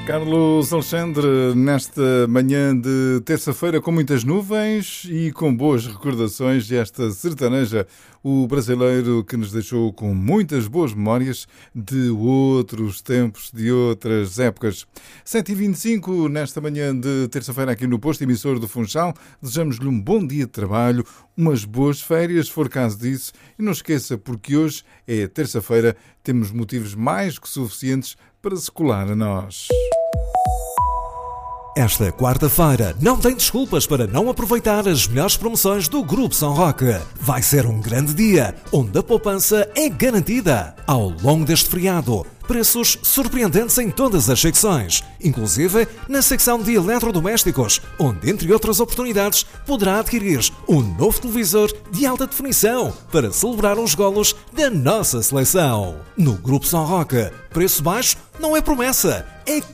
Carlos Alexandre, nesta manhã de terça-feira com muitas nuvens e com boas recordações desta sertaneja, o brasileiro que nos deixou com muitas boas memórias de outros tempos, de outras épocas. 7h25 nesta manhã de terça-feira aqui no posto emissor do Funchal. Desejamos-lhe um bom dia de trabalho, umas boas férias, se for caso disso. E não esqueça, porque hoje é terça-feira, temos motivos mais que suficientes para se colar a nós. Esta quarta-feira não tem desculpas para não aproveitar as melhores promoções do Grupo São Roque. Vai ser um grande dia, onde a poupança é garantida. Ao longo deste feriado, preços surpreendentes em todas as secções, inclusive na secção de eletrodomésticos, onde, entre outras oportunidades, poderá adquirir um novo televisor de alta definição para celebrar os golos da nossa seleção. No Grupo São Roque, preço baixo não é promessa, é